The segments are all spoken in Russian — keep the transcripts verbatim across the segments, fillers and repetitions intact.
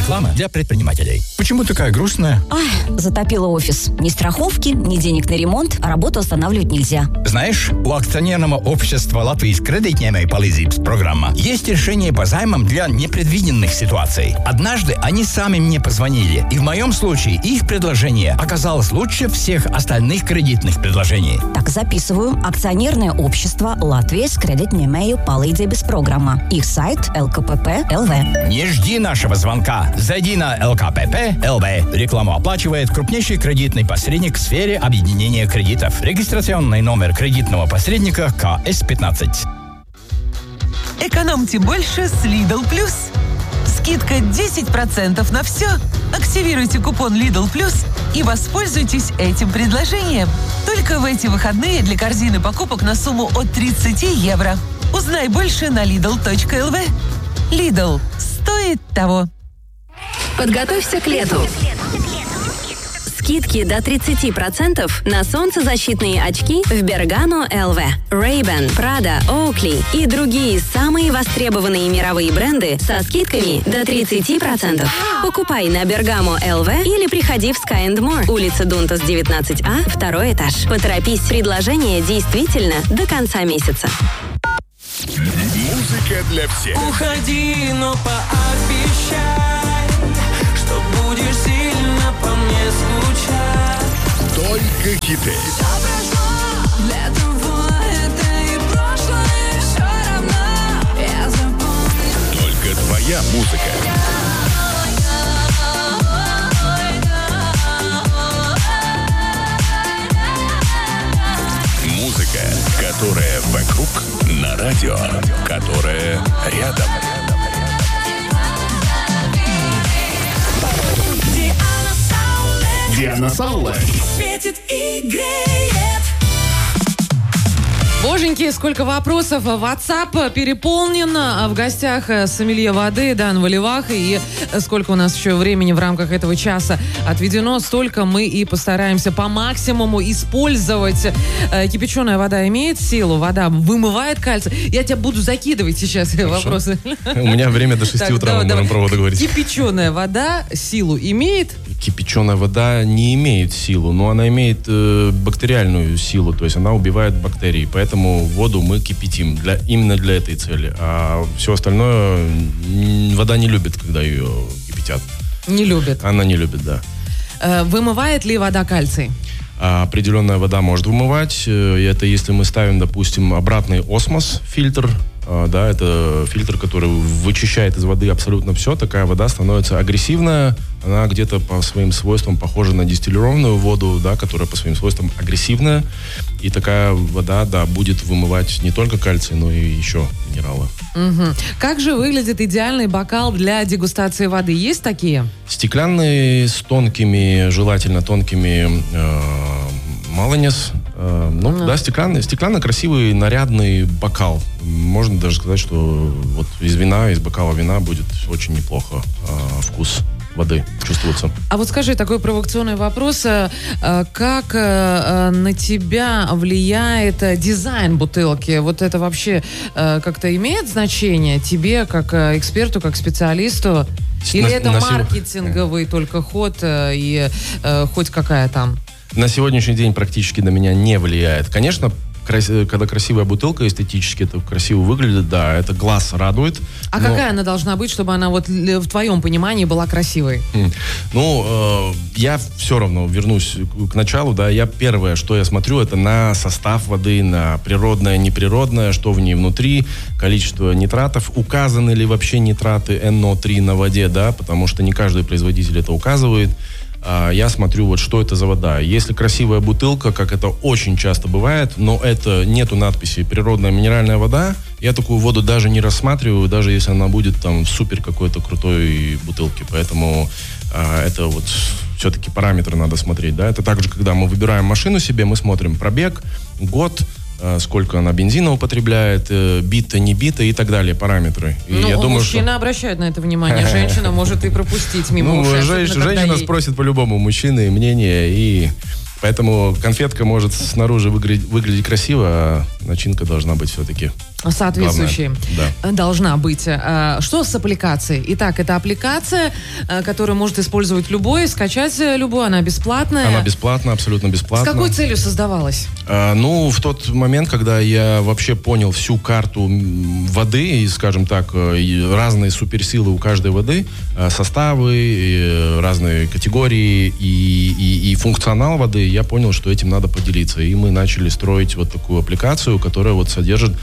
Реклама для предпринимателей. Почему такая грустная? Ай, затопило офис. Ни страховки, ни денег на ремонт, а работу останавливать нельзя. Знаешь, у акционерного общества Латвийс кредитņēmēju palīdzības программа есть решение по займам для непредвиденных ситуаций. Однажды они сами мне позвонили, и в моем случае их предложение оказалось лучше всех остальных кредитных предложений. Так, записываю. Акционерное общество Латвийс кредитņēmēju palīdzības программа. Их сайт эл ка пэ пэ точка эл ви. Не жди нашего звонка. Зайди на эл ка пэ пэ точка эл ви. Рекламу оплачивает крупнейший кредитный посредник в сфере объединения кредитов. Регистрационный номер кредитного посредника ка эс пятнадцать. Экономьте больше с Lidl Plus. Скидка десять процентов на все. Активируйте купон Lidl Plus и воспользуйтесь этим предложением. Только в эти выходные для корзины покупок на сумму от тридцать евро. Узнай больше на lidl точка эл ви. Lidl. Стоит того. Подготовься к лету. Скидки до тридцать процентов на солнцезащитные очки в Bergamo эл ви, Ray-Ban, Prada, Oakley и другие самые востребованные мировые бренды со скидками до тридцать процентов. Покупай на Bergamo эл ви или приходи в Sky and More, улица Дунтас, девятнадцать А, второй этаж. Поторопись, предложение действительно до конца месяца. Музыка для всех. Уходи, но пообещай, что будешь сильно по мне скучать. Только хиты. Все прошло, для того это и прошлое, все равно я запомню. Только твоя музыка. Музыка, которая вокруг, на радио, которая рядом. Диана Саула Светит и греет. Боженьки, сколько вопросов. WhatsApp переполнен. В гостях сомелье воды Дан Валивах. И сколько у нас еще времени в рамках этого часа отведено, столько мы и постараемся по максимуму использовать. Кипяченая вода имеет силу? Вода вымывает кальций? Я тебя буду закидывать сейчас. Хорошо. Вопросы. У меня время до шести утра, мы можем про воду говорить. Кипяченая вода силу имеет? Кипяченая вода не имеет силу, но она имеет э, бактериальную силу, то есть она убивает бактерии, поэтому воду мы кипятим для, именно для этой цели. А все остальное вода не любит, когда ее кипятят. Не любит? Она не любит, да. Э, вымывает ли вода кальций? А определенная вода может вымывать. Это если мы ставим, допустим, обратный осмос, фильтр, да, это фильтр, который вычищает из воды абсолютно все. Такая вода становится агрессивная, она где-то по своим свойствам похожа на дистиллированную воду, да, которая по своим свойствам агрессивная. И такая вода, да, будет вымывать не только кальций, но и еще минералы. Угу. Как же выглядит идеальный бокал для дегустации воды? Есть такие? Стеклянный, с тонкими, желательно тонкими э, малонес. Э, ну, mm. да, стеклянный, стеклянно красивый, нарядный бокал. Можно даже сказать, что вот из вина, из бокала вина будет очень неплохо э, вкус воды чувствуется. А вот скажи, такой провокационный вопрос. Как на тебя влияет дизайн бутылки? Вот это вообще как-то имеет значение тебе, как эксперту, как специалисту? Или на, это на маркетинговый сев... только ход и хоть какая там? На сегодняшний день практически на меня не влияет. Конечно, когда красивая бутылка, эстетически это красиво выглядит, да, это глаз радует. А но... какая она должна быть, чтобы она вот в твоем понимании была красивой? Ну, э, я все равно вернусь к началу, да, я первое, что я смотрю, это на состав воды, на природное, неприродное, что в ней внутри, количество нитратов, указаны ли вообще нитраты эн о три на воде, да, потому что не каждый производитель это указывает. Я смотрю, вот что это за вода. Если красивая бутылка, как это очень часто бывает, но это нету надписи «природная минеральная вода», я такую воду даже не рассматриваю, даже если она будет там в супер какой-то крутой бутылке. Поэтому а, это вот все-таки параметры надо смотреть, да. Это также, когда мы выбираем машину себе, мы смотрим пробег, год, сколько она бензина употребляет, бита, не бита и так далее, параметры. И ну, я думаю, мужчина что... обращает на это внимание, женщина может и пропустить мимо ну, ушей. Женщ... Женщина спросит по-любому мужчины мнение, и поэтому конфетка может снаружи выглядеть, выглядеть красиво, а начинка должна быть все-таки соответствующей. Да. Должна быть. А, Что с аппликацией? Итак, это аппликация, а, которую может использовать любой, скачать любой, она бесплатная. Она бесплатна, абсолютно С бесплатна. какой целью создавалась? А, ну, в тот момент, когда я вообще понял всю карту м, воды, и, скажем так, э, и разные суперсилы у каждой воды, э, составы, и, э, разные категории и, и, и функционал воды, я понял, что этим надо поделиться. И мы начали строить вот такую аппликацию, которая вот содержит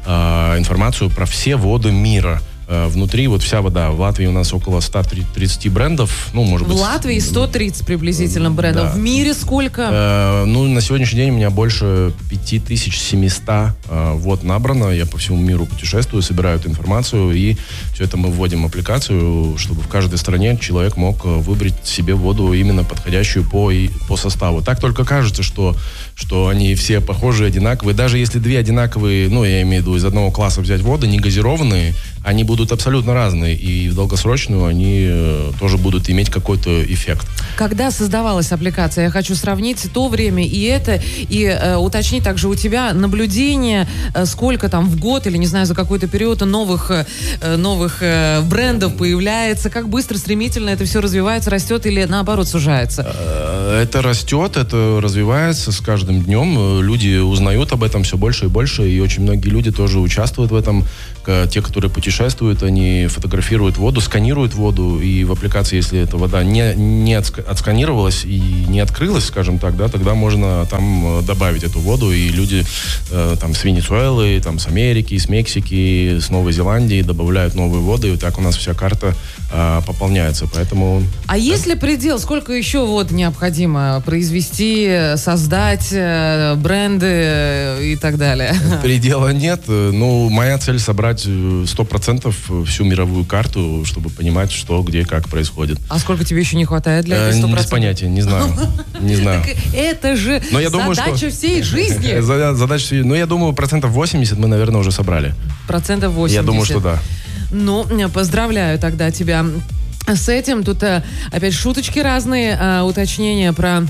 э, информацию про все воды мира. Внутри вот вся вода. В Латвии у нас около сто тридцать брендов. Ну, может В быть, Латвии сто тридцать приблизительно брендов. Да. В мире сколько? Э, ну, на сегодняшний день у меня больше пять тысяч семьсот э, вод набрано. Я по всему миру путешествую, собираю эту информацию, и все это мы вводим в аппликацию, чтобы в каждой стране человек мог выбрать себе воду именно подходящую по, и, по составу. Так только кажется, что, что они все похожие, одинаковые. Даже если две одинаковые, ну, я имею в виду, из одного класса взять воды, не газированные, они будут абсолютно разные, и в долгосрочную они э, тоже будут иметь какой-то эффект. Когда создавалась аппликация, я хочу сравнить то время и это, и э, уточнить также у тебя наблюдение, э, сколько там в год или, не знаю, за какой-то период новых, э, новых э, брендов появляется, как быстро, стремительно это все развивается, растет или наоборот сужается? Это растет, это развивается с каждым днем. Люди узнают об этом все больше и больше, и очень многие люди тоже участвуют в этом. Те, которые путешествуют, они фотографируют воду, сканируют воду, и в аппликации, если эта вода не, не отсканировалась и не открылась, скажем так, да, тогда можно там добавить эту воду, и люди э, там с Венесуэлы, там с Америки, с Мексики, с Новой Зеландии добавляют новые воды, и вот так у нас вся карта э, пополняется, поэтому... А да. Есть ли предел, сколько еще вод необходимо произвести, создать э, бренды и так далее? Предела нет, ну, моя цель собрать сто процентов всю мировую карту, чтобы понимать, что, где, как происходит. А сколько тебе еще не хватает для этого сто процентов? Без понятия, не знаю. Не знаю. Это же задача всей жизни. Задача, ну, я думаю, процентов восемьдесят мы, наверное, уже собрали. Процентов восемьдесят. Я думаю, что да. Ну, поздравляю тогда тебя с этим. Тут опять шуточки разные, уточнения про...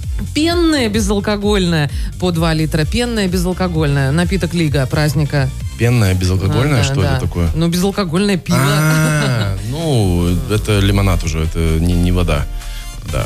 Пенное безалкогольное по два литра. Пенное безалкогольное. Напиток Лига праздника. Пенное безалкогольное? А, что да. это такое? Ну, безалкогольное пиво. А, ну, это лимонад уже, это не, не вода. Да.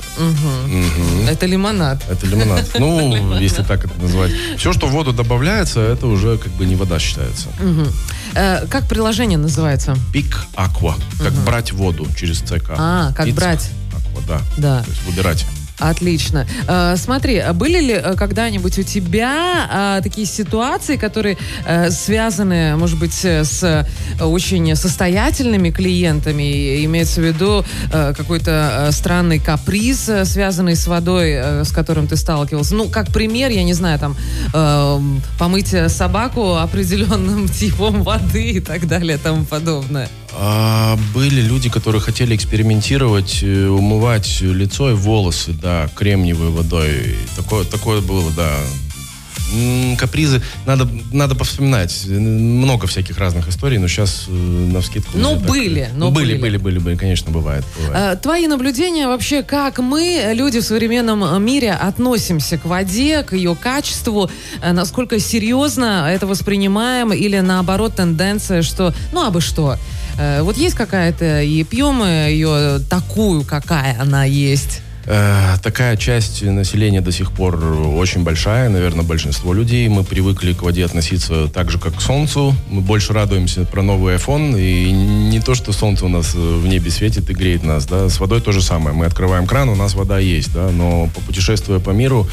Угу. Угу. Это лимонад. Это лимонад. Ну, если так это назвать. Все, что в воду добавляется, это уже как бы не вода считается. Угу. Э, как приложение называется? Пик Aqua. Как угу. брать воду через ЦК. А, как Пик брать. Aqua, да. Да. То есть выбирать. Отлично. Э, смотри, были ли когда-нибудь у тебя э, такие ситуации, которые э, связаны, может быть, с э, очень состоятельными клиентами, имеется в виду э, какой-то э, странный каприз, э, связанный с водой, э, с которым ты сталкивался? Ну, как пример, я не знаю, там, э, помыть собаку определенным типом воды и так далее, и тому подобное. А, были люди, которые хотели экспериментировать, умывать лицо и волосы, да, кремниевой водой. Такое, такое было, да. Капризы, надо, надо повспоминать. Много всяких разных историй, но сейчас э, навскидку... Ну, были, так... но были. были. Были, были, были, конечно, бывает. бывает. А, твои наблюдения вообще, как мы, люди в современном мире, относимся к воде, к ее качеству, насколько серьезно это воспринимаем, или наоборот тенденция, что, ну, а бы что... Вот есть какая-то, и пьем ее такую, какая она есть? Э, такая часть населения до сих пор очень большая, наверное, большинство людей. Мы привыкли к воде относиться так же, как к солнцу. Мы больше радуемся про новый айфон. И не то, что солнце у нас в небе светит и греет нас. Да? С водой то же самое. Мы открываем кран, у нас вода есть. Да? Но путешествуя по миру,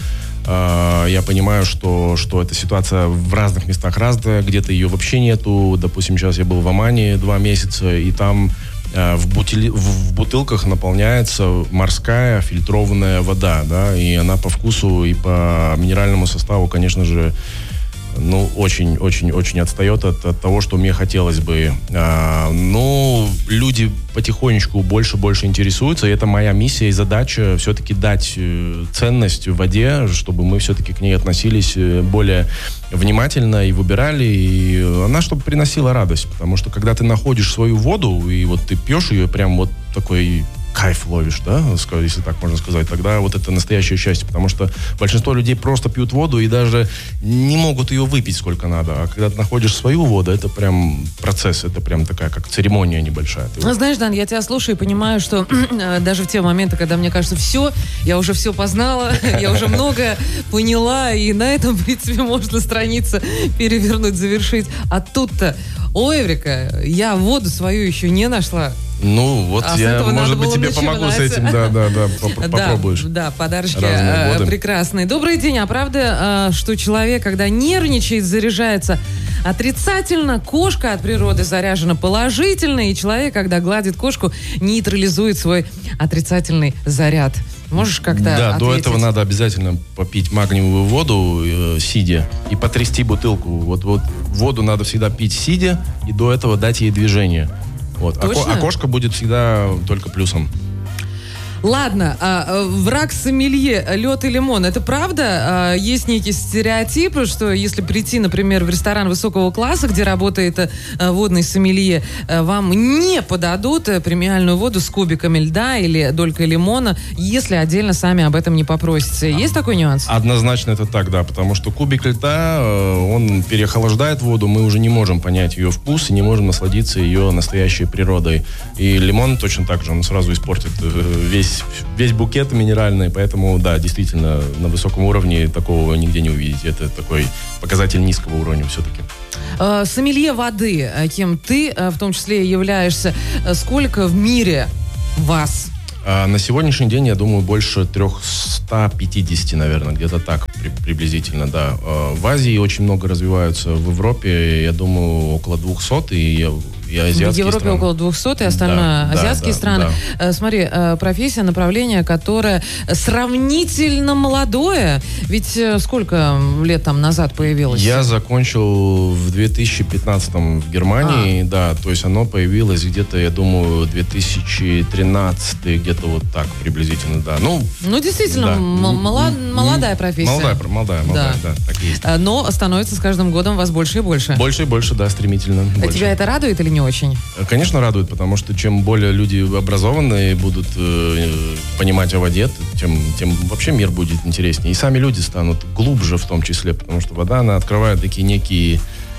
я понимаю, что, что эта ситуация в разных местах разная, где-то ее вообще нету. Допустим, сейчас я был в Омане два месяца, и там э, в, бутили, в, в бутылках наполняется морская фильтрованная вода, да, и она по вкусу и по минеральному составу, конечно же, ну, очень-очень-очень отстает от, от того, что мне хотелось бы. А, но люди потихонечку больше-больше интересуются, и это моя миссия и задача все-таки дать ценность в воде, чтобы мы все-таки к ней относились более внимательно и выбирали, и она чтобы приносила радость, потому что когда ты находишь свою воду, и вот ты пьешь ее прям вот такой кайф ловишь, да, если так можно сказать, тогда вот это настоящее счастье, потому что большинство людей просто пьют воду и даже не могут ее выпить сколько надо, а когда ты находишь свою воду, это прям процесс, это прям такая, как церемония небольшая. Ты ну, вот... знаешь, Дан, я тебя слушаю и понимаю, что даже в те моменты, когда мне кажется, все, я уже все познала, я уже многое поняла, и на этом, в принципе, можно страницу перевернуть, завершить. А тут-то, ой, Эврика, я воду свою еще не нашла. Ну, вот а я, может быть, тебе начинать. помогу с этим, да, да, да, поп- да, попробуешь. Да, подарочки Разные э, годы. прекрасные. Добрый день. А правда, э, что человек, когда нервничает, заряжается отрицательно, кошка от природы заряжена положительно, и человек, когда гладит кошку, нейтрализует свой отрицательный заряд. Можешь как-то Да, ответить? до этого надо обязательно попить магниевую воду, э, сидя, и потрясти бутылку. Вот, вот воду надо всегда пить сидя, и до этого дать ей движение. Вот. А, ко- а кошка будет всегда только плюсом. Ладно, а, враг сомелье, лед и лимон, это правда? А, есть некий стереотип, что если прийти, например, в ресторан высокого класса, где работает а, водный сомелье, а, вам не подадут а, премиальную воду с кубиками льда или долькой лимона, если отдельно сами об этом не попросите. Есть такой нюанс? Однозначно это так, да, потому что кубик льда, э, он переохлаждает воду, мы уже не можем понять ее вкус и не можем насладиться ее настоящей природой. И лимон точно так же, он сразу испортит э, весь весь букет минеральный, поэтому, да, действительно, на высоком уровне такого нигде не увидите. Это такой показатель низкого уровня все-таки. Э, Сомелье воды, э, кем ты э, в том числе являешься, э, сколько в мире вас? А на сегодняшний день, я думаю, больше триста пятьдесят, наверное, где-то так при, приблизительно, да. А в Азии очень много развиваются, в Европе, я думаю, около двухсот, и я и азиатские в Европе страны. около двухсот, и остальное Да, азиатские да, страны. да. Э, Смотри, э, профессия, направление, которое сравнительно молодое. Ведь э, сколько лет там назад появилось? Я закончил в две тысячи пятнадцатом в Германии, А. да, то есть оно появилось где-то, я думаю, две тысячи тринадцатый, где-то вот так приблизительно, да. Ну, Ну, действительно, да. м- молод- молодая профессия. Молодая, молодая, молодая, да, так и есть. Э, Но становится с каждым годом вас больше и больше. Больше и больше, да, стремительно. А больше. тебя это радует или не очень? Конечно, радует, потому что чем более люди образованные будут э, понимать о воде, тем, тем вообще мир будет интереснее. И сами люди станут глубже в том числе, потому что вода, она открывает такие некие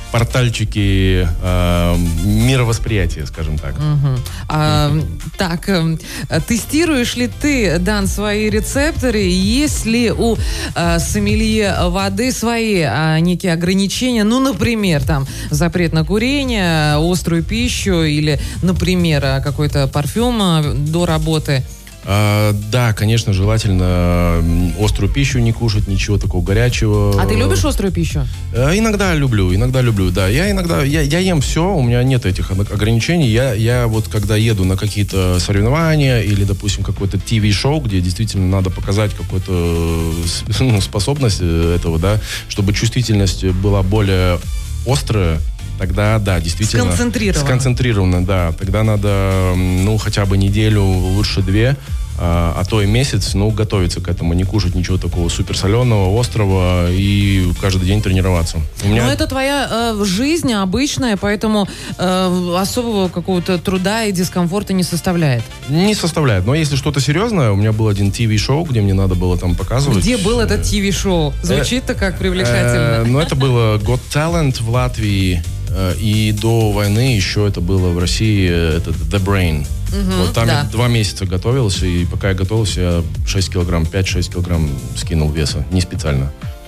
портальчики э, мировосприятия, скажем так. Мгм. А, так, э, тестируешь ли ты, Дан, свои рецепторы? Есть ли у э, сомелье воды свои а, некие ограничения? Ну, например, там, запрет на курение, острую пищу или, например, а, какой-то парфюм а, до работы? А, да, конечно, желательно м, острую пищу не кушать, ничего такого горячего. А ты любишь острую пищу? Э, Иногда люблю, иногда люблю, да. Я иногда, я, я ем все, у меня нет этих ограничений. Я, я вот когда еду на какие-то соревнования или, допустим, какое-то ТВ-шоу, где действительно надо показать какую-то с- ну, способность э, этого, да, чтобы чувствительность была более острая, тогда, да, действительно... Сконцентрировано. Сконцентрированно, да. Тогда надо, м, ну, хотя бы неделю, лучше две, а, а то и месяц, ну, готовиться к этому, не кушать ничего такого суперсоленого, острого и каждый день тренироваться. У меня... Но это твоя э, жизнь обычная, поэтому э, особого какого-то труда и дискомфорта не составляет. Не составляет. Но если что-то серьезное, у меня был один ТВ-шоу, где мне надо было там показывать. Где был этот ТВ-шоу? Звучит-то как Э, привлекательно. Ну, это было Got Talent в Латвии. э, И до войны еще это было в России, э, это The Brain. Вот там да. я два месяца готовился, и пока я готовился, я шесть килограмм, пять-шесть килограмм скинул веса. Не специально.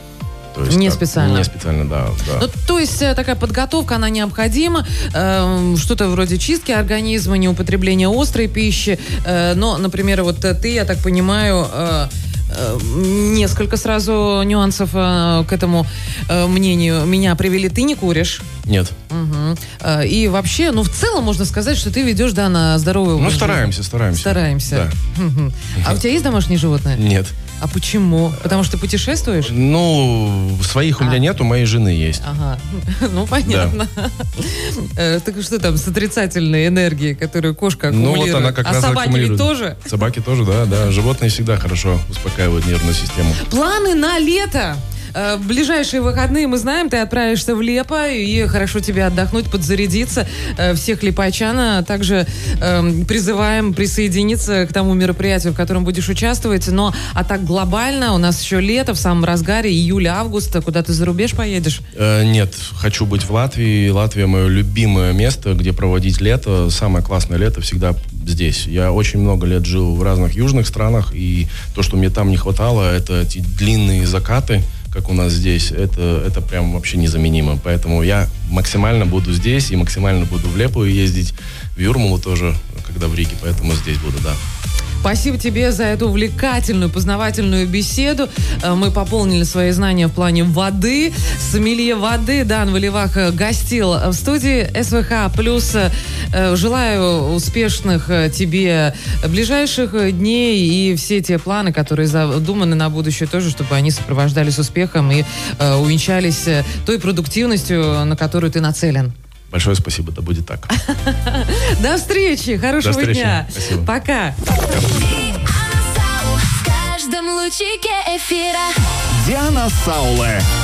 То есть, Не так, специально. Не специально, да. да. Ну, то есть э, такая подготовка, она необходима, э, что-то вроде чистки организма, неупотребления острой пищи, э, но, например, вот э, ты, я так понимаю, э, э, несколько сразу нюансов э, к этому э, мнению меня привели. Ты не куришь. Нет. Мгм. Э, И вообще, ну, в целом можно сказать, что ты ведешь, да, на здоровую Ну, жизнь. стараемся, стараемся. Стараемся. Мгм. А у тебя есть домашние животные? Нет. А почему? Потому что ты путешествуешь? Ну, своих у меня А. нет, у моей жены есть. Ага, ну понятно. Э, Так что там с отрицательной энергией, которую кошка Ну, аккумулирует? вот она как а раз собаки ведь аккумулирует. тоже? Собаки тоже, да, да. Животные всегда хорошо успокаивают нервную систему. Планы на лето. Э, в ближайшие выходные, мы знаем, ты отправишься в Лепо, и хорошо тебе отдохнуть, подзарядиться. Э, всех липачан а также э, призываем присоединиться к тому мероприятию, в котором будешь участвовать. Но, а так глобально, у нас еще лето, в самом разгаре, июля-август. Куда ты за рубеж поедешь? Э, нет, хочу быть в Латвии. Латвия мое любимое место, где проводить лето. Самое классное лето всегда здесь. Я очень много лет жил в разных южных странах, и то, что мне там не хватало, это эти длинные закаты, как у нас здесь, это, это прям вообще незаменимо. Поэтому я максимально буду здесь и максимально буду в Лепу ездить, в Юрмалу тоже, когда в Риге, поэтому здесь буду, да. Спасибо тебе за эту увлекательную, познавательную беседу. Мы пополнили свои знания в плане воды. Сомелье воды Дан Валивах гостил в студии СВХ+. Плюс желаю успешных тебе ближайших дней и все те планы, которые задуманы на будущее тоже, чтобы они сопровождались успехом и увенчались той продуктивностью, на которую ты нацелен. Большое спасибо, да будет так. До встречи, хорошего До встречи. дня. Спасибо. Пока. В каждом лучике эфира. Диана Сауле.